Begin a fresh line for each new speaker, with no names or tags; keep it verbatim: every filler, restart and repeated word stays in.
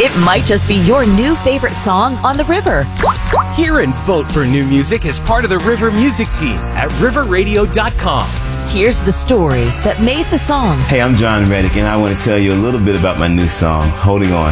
It might just be your new favorite song on the river.
Hear and vote for new music as part of the River Music Team at river radio dot com.
Here's the story that made the song.
Hey, I'm John Reddick, and I want to tell you a little bit about my new song, Holding On.